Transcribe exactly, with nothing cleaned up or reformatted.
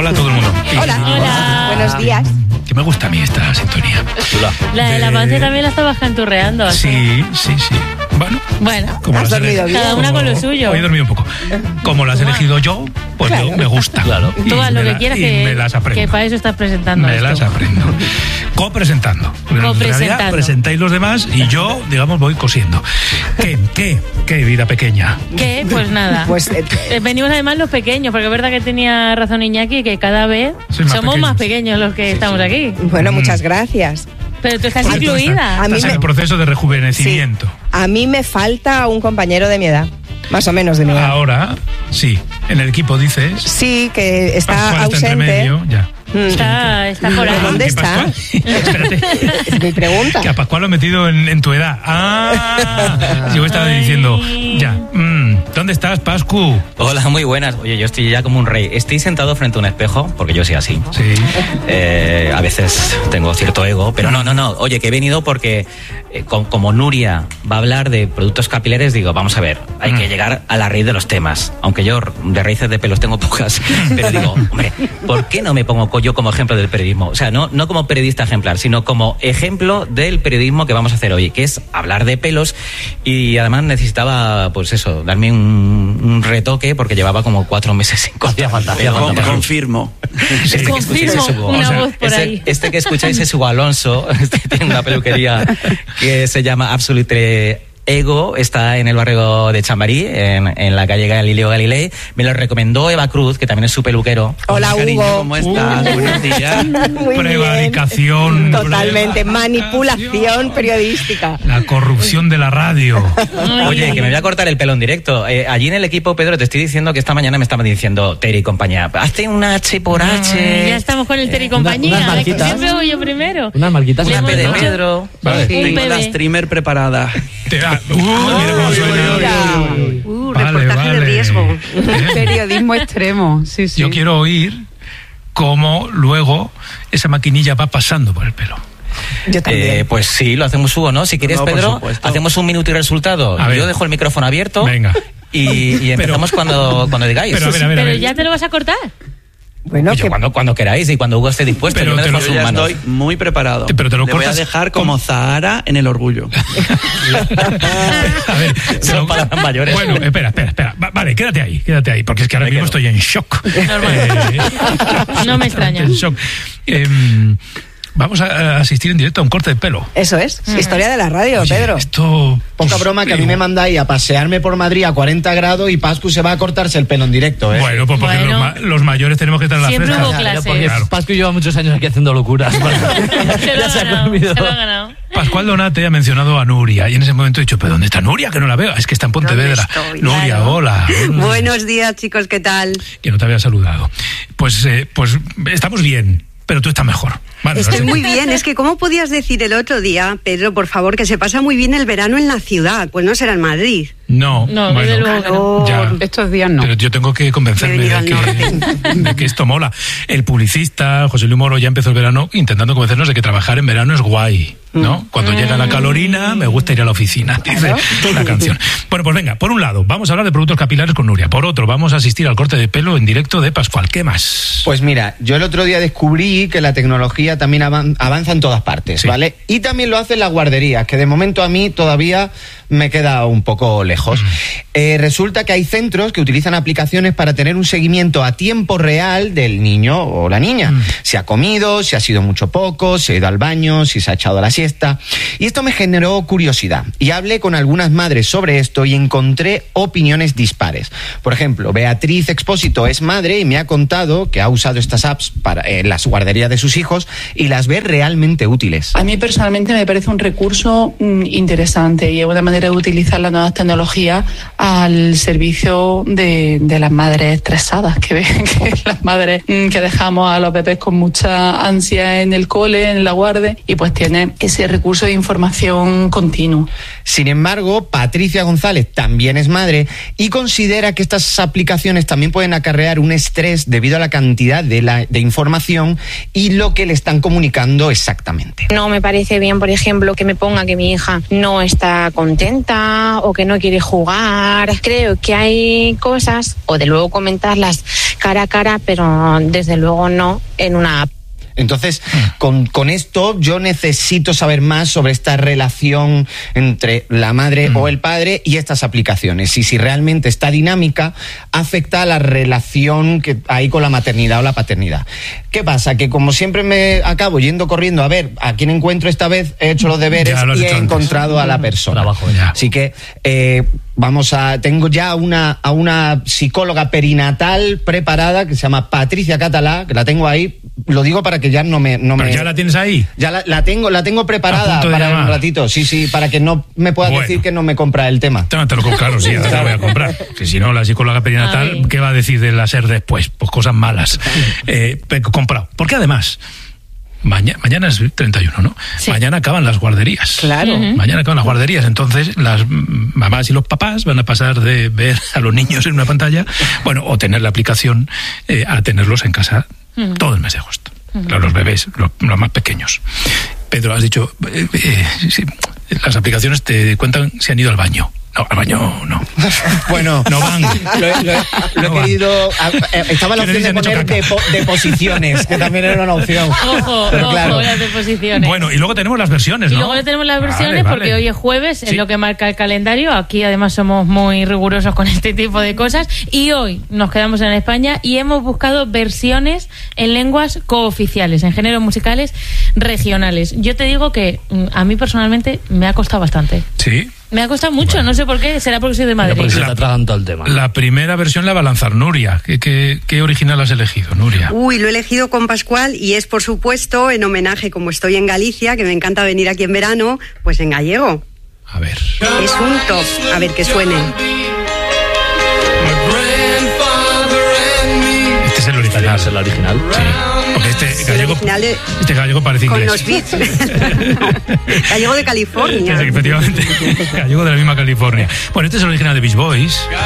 Hola a todo el mundo. Hola. Hola. Buenos días. Que me gusta a mí esta sintonía. La de la De- Pance también la estaba canturreando. así. Sí, sí, sí. Bueno, Bueno, como ¿Has las he dormido ele- bien? cada una como- con lo suyo. Hoy he dormido un poco. Como las he elegido yo, pues Claro. yo- me gusta. Claro. Y tú haz lo me que la- quieras, y que, me las aprendo. que para eso estás presentando Me esto. las aprendo. Co-presentando. En realidad Co-presentando. presentáis los demás y yo, digamos, voy cosiendo. ¿Qué? ¿Qué? ¿Qué vida pequeña? ¿Qué? Pues nada. Pues, eh, Eh, Venimos además los pequeños, porque es verdad que tenía razón Iñaki, que cada vez Sois más somos pequeños. más pequeños los que estamos aquí. Bueno, Mm. muchas gracias. Pero tú estás Porque tú incluida. estás- A mí estás en me- el proceso de rejuvenecimiento. A mí me falta un compañero de mi edad. Más o menos de mi edad. Ahora, sí. En el equipo dices. Sí, que está Pascual está entre ausente. medio, ya. Mm. Está, está por ahí. ¿Dónde ¿Qué está? Pascual? Espérate. Es mi pregunta. Que a Pascual lo he metido en, en tu edad. Ah, yo estaba Ay. diciendo, ya. mm, ¿Dónde estás, Pascu? Hola, muy buenas. Oye, yo estoy ya como un rey. Estoy sentado frente a un espejo, porque yo soy así. Sí. Eh, a veces tengo cierto ego, pero no, no, no. Oye, que he venido porque eh, com- como Nuria va a hablar de productos capilares, digo, vamos a ver, hay que llegar a la raíz de los temas. Aunque yo de raíces de pelos tengo pocas, pero digo, hombre, ¿por qué no me pongo co- yo como ejemplo del periodismo? O sea, no, no como periodista ejemplar, sino como ejemplo del periodismo que vamos a hacer hoy, que es hablar de pelos. Y además necesitaba, pues eso, darme un, un retoque porque llevaba como cuatro meses sin cortar pelo. Con- confirmo. Este que escucháis Confirmo es Hugo. una O sea, voz por Este, ahí. este que escucháis es Hugo Alonso. Este tiene una peluquería que se llama Absolute Ego. Está en el barrio de Chamberí, en, en la calle Galileo Galilei. Me lo recomendó Eva Cruz, que también es su peluquero. Hola, Cariño, Hugo. ¿cómo estás? Uh. Buenos días. Muy Prevaricación. bien. Totalmente. prevaricación. Manipulación periodística. La corrupción de la radio. Oye, que me voy a cortar el pelo en directo. Eh, allí en el equipo, Pedro, te estoy diciendo que esta mañana me estaban diciendo Terry y compañía, hazte una H por H. Ya estamos con el Terry y Una- compañía. unas marquitas. Siempre voy yo primero. Unas marquitas. Le Una hemos P de dicho- Pedro. Vale. Sí, Tengo un la bebé. streamer preparada. Te da- Uh, mira cómo suena. Uh, Vale, reportaje vale. de riesgo. ¿Eh? Periodismo extremo, sí, sí. Yo quiero oír cómo luego esa maquinilla va pasando por el pelo. Yo también. Eh, pues sí, lo hacemos, Hugo, ¿no? Si quieres, No, por Pedro, supuesto. hacemos un minuto y resultado. A ver. Yo dejo el micrófono abierto. Venga. Y, y empezamos cuando, cuando digáis. Pero a ver, a ver, a Pero ver. ya te lo vas a cortar. Bueno, Oye, que cuando, cuando queráis y cuando Hugo esté dispuesto, Pero yo me te dejo lo- en Yo sus ya manos. estoy muy preparado. Pero te lo Le voy a cortas dejar con- como Zahara en el orgullo. A ver, Son pero- palabras mayores. Bueno, espera, espera, espera. Va- vale, quédate ahí, quédate ahí, porque es que ahora Me mismo quedo. estoy en shock. Normal. No me extraña. En shock. Em, vamos a a asistir en directo a un corte de pelo. eso es. Historia de la radio, Oye, Pedro. Esto. Poca broma que a mí me mandáis a pasearme por Madrid a cuarenta grados y Pascu se va a cortarse el pelo en directo, ¿eh? Bueno, pues porque Bueno. los, ma- los mayores tenemos que estar en la Siempre fresca. hubo clases. Porque Claro. Pascu lleva muchos años aquí haciendo locuras. Se lo Ya ha se ha ganado. comido. Se lo ha ganado. Pascual Donate ha mencionado a Nuria y en ese momento he dicho, ¿pero dónde está Nuria? Que no la veo. Es que está en Pontevedra. ¿Dónde estoy? Nuria, Claro. hola. Buenos días, chicos, ¿qué tal? Que no te había saludado. Pues, eh, pues estamos bien, pero tú estás mejor. Bueno, Estoy no sé. muy bien. Es que, ¿cómo podías decir el otro día, Pedro, por favor, que se pasa muy bien el verano en la ciudad? Pues no será en Madrid. No, No, bueno, desde luego que no. ya. Estos días no. Pero yo tengo que convencerme Me he de venido al que, de que esto mola. El publicista, José Luis Moro, ya empezó el verano intentando convencernos de que trabajar en verano es guay, ¿no? Cuando llega la calorina, me gusta ir a la oficina, dice la canción. Bueno, pues venga, por un lado, vamos a hablar de productos capilares con Nuria. Por otro, vamos a asistir al corte de pelo en directo de Pascual. ¿Qué más? Pues mira, yo el otro día descubrí que la tecnología también avan- avanza en todas partes, Sí. ¿vale? Y también lo hacen las guarderías, que de momento a mí todavía me queda un poco lejos. Eh, resulta que hay centros que utilizan aplicaciones para tener un seguimiento a tiempo real del niño o la niña. Mm. Si ha comido, si ha sido mucho poco, si ha ido al baño, si se ha echado a la siesta. Y esto me generó curiosidad. Y hablé con algunas madres sobre esto y encontré opiniones dispares. Por ejemplo, Beatriz Expósito es madre y me ha contado que ha usado estas apps para, en las guarderías de sus hijos y las ve realmente útiles. A mí personalmente me parece un recurso mm, interesante y es una manera de utilizar las nuevas tecnologías al servicio de, de las madres estresadas, que ven que las madres mm, que dejamos a los bebés con mucha ansia en el cole, en la guardia, y pues tiene ese recurso de información continuo. Sin embargo, Patricia González también es madre y considera que estas aplicaciones también pueden acarrear un estrés debido a la cantidad de, la, de información y lo que le están comunicando exactamente. No me parece bien, por ejemplo, que me ponga que mi hija no está contenta cuenta o que no quiere jugar. Creo que hay cosas, o de luego comentarlas cara a cara, pero desde luego no en una app. Entonces, con, con esto yo necesito saber más sobre esta relación entre la madre mm. o el padre y estas aplicaciones. Y si realmente esta dinámica afecta a la relación que hay con la maternidad o la paternidad. ¿Qué pasa? Que como siempre me acabo yendo corriendo a ver a quién encuentro esta vez, he hecho los deberes y he antes. encontrado a la persona. Trabajo ya. Así que... Eh, Vamos a, tengo ya una, a una psicóloga perinatal preparada que se llama Patricia Catalá, que la tengo ahí. Lo digo para que ya no me, no ¿Pero me. ya la tienes ahí? Ya la, la tengo, la tengo preparada para llamar. un ratito. Sí, sí, para que no me puedas bueno. decir que no me compra el tema. No, te lo claro, sí, ahora te lo voy a comprar. Que si no, la psicóloga perinatal, Ay. ¿qué va a decir de la SER después? Pues cosas malas. Eh, comprado. Porque además. Mañana, mañana es treinta y uno, ¿no? Sí. Mañana acaban las guarderías. Claro. Uh-huh. Mañana acaban las guarderías. Entonces, las mamás y los papás van a pasar de ver a los niños en una pantalla, bueno, o tener la aplicación, eh, a tenerlos en casa uh-huh. todo el mes de agosto. Uh-huh. Claro, los bebés, los, los más pequeños. Pedro, has dicho, eh, eh, sí, las aplicaciones te cuentan si han ido al baño. No, al baño no. Bueno, no van. Lo, lo, lo no he van. querido. Estaba la opción de poner depo, deposiciones, que también era una opción. Ojo, Pero ojo, claro. las deposiciones. Bueno, y luego tenemos las versiones, ¿no? Y luego tenemos las versiones vale, porque vale. hoy es jueves, sí. es lo que marca el calendario. Aquí además somos muy rigurosos con este tipo de cosas. Y hoy nos quedamos en España y hemos buscado versiones en lenguas cooficiales, en géneros musicales regionales. Yo te digo que a mí personalmente me ha costado bastante. Sí. Me ha costado mucho, bueno. no sé por qué, será porque soy de Madrid. Porque se te atragan todo el tema. La primera versión la va a lanzar Nuria. ¿Qué, qué, qué original has elegido, Nuria? Uy, lo he elegido con Pascual y es, por supuesto, en homenaje, como estoy en Galicia, que me encanta venir aquí en verano, pues en gallego. A ver. Es un top. A ver, que suene. Este es el original. ¿Es el original? Sí. Porque este gallego, de, este gallego parece con inglés. Los Beats. No, gallego de California. Sí, efectivamente. Gallego de la misma California. Bueno, este es el original de Beach Boys.